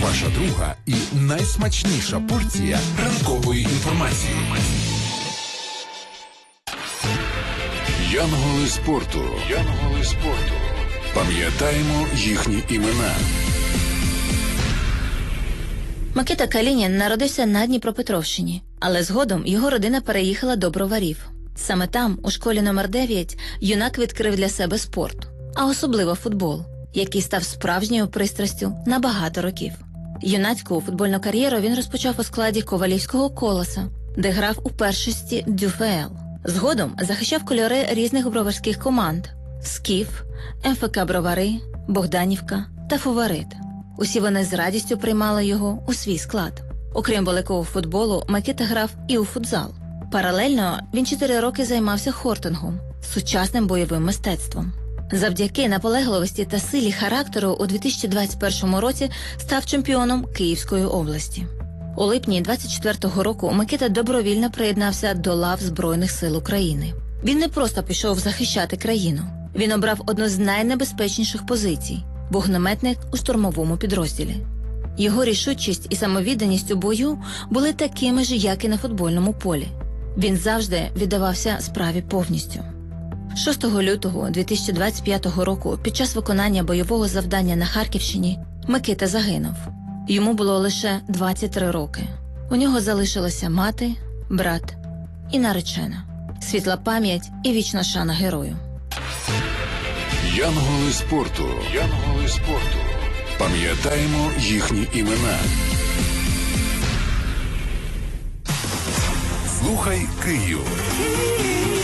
Ваша друга і найсмачніша порція ранкової інформації. Янголи спорту. Янголи спорту. Пам'ятаємо їхні імена. Микита Калінін народився на Дніпропетровщині, але згодом його родина переїхала до Броварів. Саме там, у школі номер 9, юнак відкрив для себе спорт, а особливо футбол, який став справжньою пристрастю на багато років. Юнацьку футбольну кар'єру він розпочав у складі Ковалівського «Колоса», де грав у першості ДЮФЛ. Згодом захищав кольори різних броварських команд – «Скіф», МФК «Бровари», «Богданівка» та «Фаворит». Усі вони з радістю приймали його у свій склад. Окрім великого футболу, Микита грав і у футзал. Паралельно він 4 роки займався хортингом – сучасним бойовим мистецтвом. Завдяки наполегливості та силі характеру у 2021 році став чемпіоном Київської області. У липні 24-го року Микита добровільно приєднався до лав Збройних сил України. Він не просто пішов захищати країну. Він обрав одну з найнебезпечніших позицій – вогнеметник у штурмовому підрозділі. Його рішучість і самовідданість у бою були такими ж, як і на футбольному полі. Він завжди віддавався справі повністю. 6 лютого 2025 року під час виконання бойового завдання на Харківщині Микита загинув. Йому було лише 23 роки. У нього залишилася мати, брат і наречена. Світла пам'ять і вічна шана герою. Янголи спорту. Янголи спорту. Пам'ятаємо їхні імена. Слухай Київ.